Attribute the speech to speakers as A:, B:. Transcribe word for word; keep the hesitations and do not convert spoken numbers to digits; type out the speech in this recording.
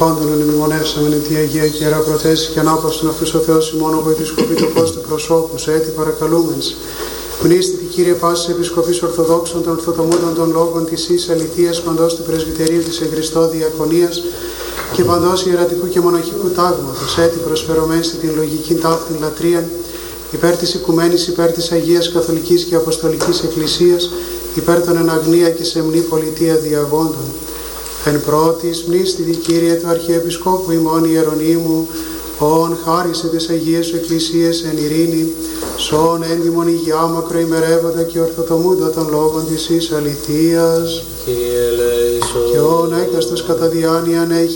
A: πάντων ενημονεύσαμεν εν τη Αγία και Ιερά Προθέση και ανάπαυστον αυτούς ο Θεός ημών ο Επισκοπή του Κώστα προσώπους, έτη παρακαλούμενς. Μνήστητη Κύριε πάσης Επισκοπής Ορθοδόξων των Ορθοτομούντων των Λόγων της Εις Αληθείας παντός του Πρεσβυτερίου της Εγχριστό Διακονίας και παντός ιερατικού και μοναχικού τάγματος, έτη προσφερωμένη στην λογική ταύτην λατρείαν, υπέρ της οικουμένης, υπέρ της Αγίας Καθολικής και Αποστολικής Εκκλησίας, υπέρ των εν αγνία και σεμνή πολιτεία διαγόντων. Εν πρώτης μνήστητη Κύριε του Αρχιεπισκόπου ημών Ιερονύμου, ον χάρισε της Αγίας σου Εκκλησίας εν ειρήνη, σον έντιμον υγειά μακροημερεύοντα και ορθοτομούντα των λόγων της εις αληθείας,
B: Κύριε ελέησον.
A: και ον έκαστος κατά διάνοιαν έχει